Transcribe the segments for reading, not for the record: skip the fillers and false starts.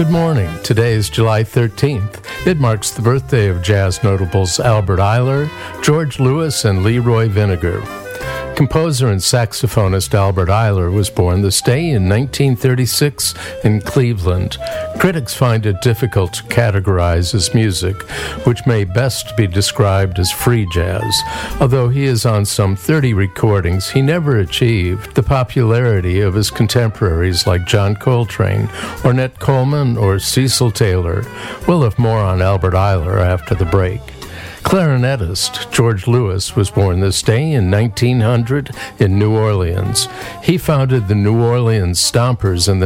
Good morning. Today is July 13th. It marks the birthday of jazz notables Albert Ayler, George Lewis, and Leroy Vinnegar. Composer and saxophonist Albert Ayler was born this day in 1936 in Cleveland. Critics find it difficult to categorize his music, which may best be described as free jazz. Although he is on some 30 recordings, he never achieved the popularity of his contemporaries like John Coltrane, Ornette Coleman, or Cecil Taylor. We'll have more on Albert Ayler after the break. Clarinetist George Lewis was born this day in 1900 in New Orleans. He founded the New Orleans Stompers in the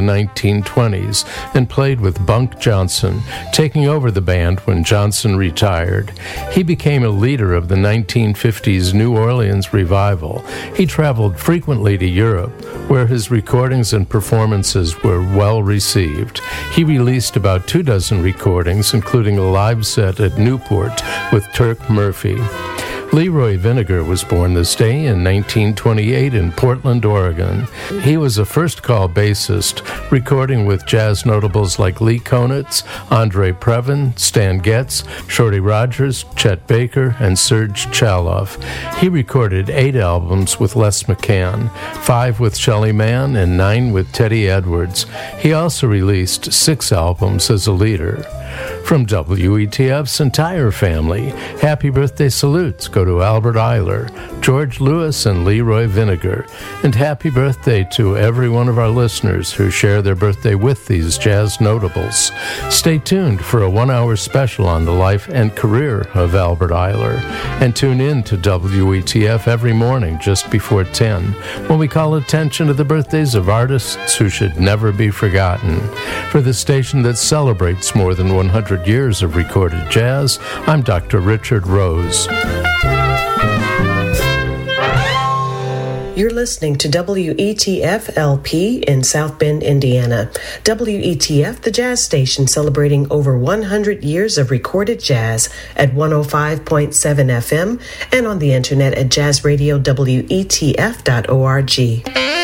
1920s and played with Bunk Johnson, taking over the band when Johnson retired. He became a leader of the 1950s New Orleans revival. He traveled frequently to Europe, where his recordings and performances were well received. He released about 24 recordings, including a live set at Newport with Turk Murphy. Leroy Vinnegar was born this day in 1928 in Portland, Oregon. He was a first-call bassist, recording with jazz notables like Lee Konitz, Andre Previn, Stan Getz, Shorty Rogers, Chet Baker, and Serge Chaloff. He recorded 8 albums with Les McCann, 5 with Shelly Manne, and 9 with Teddy Edwards. He also released 6 albums as a leader. From WETF's entire family, happy birthday salutes go to Albert Ayler, George Lewis, and Leroy Vinnegar. And happy birthday to every one of our listeners who share their birthday with these jazz notables. Stay tuned for a 1-hour special on the life and career of Albert Ayler. And tune in to WETF every morning just before 10 when we call attention to the birthdays of artists who should never be forgotten. For the station that celebrates more than 100 years of recorded jazz, I'm Dr. Richard Rose. You're listening to WETF LP in South Bend, Indiana. WETF, the jazz station celebrating over 100 years of recorded jazz at 105.7 FM and on the internet at jazzradiowetf.org.